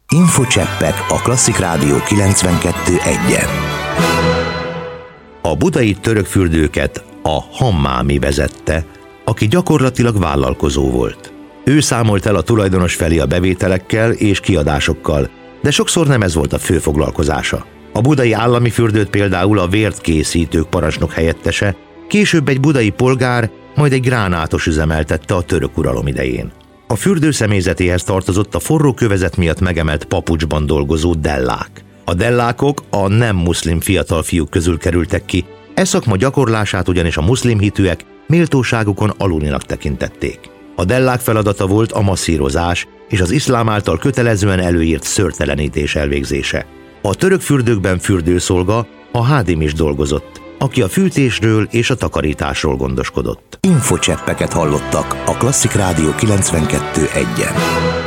Infocseppek a Klasszik Rádió 92.1-en. A budai törökfürdőket a Hammámi vezette, aki gyakorlatilag vállalkozó volt. Ő számolt el a tulajdonos felé a bevételekkel és kiadásokkal, de sokszor nem ez volt a fő foglalkozása. A budai állami fürdőt például a vért készítők parancsnok helyettese, később egy budai polgár, majd egy gránátos üzemeltette a török uralom idején. A fürdő személyzetéhez tartozott a forró kövezet miatt megemelt papucsban dolgozó dellák. A dellákok a nem muszlim fiatal fiúk közül kerültek ki, e szakma gyakorlását ugyanis a muszlim hitűek méltóságukon alulinak tekintették. A dellák feladata volt a masszírozás és az iszlám által kötelezően előírt szőrtelenítés elvégzése. A török fürdőkben fürdőszolga, a hádim is dolgozott, aki a fűtésről és a takarításról gondoskodott. Infocseppeket hallottak a Klasszik Rádió 92.1-en.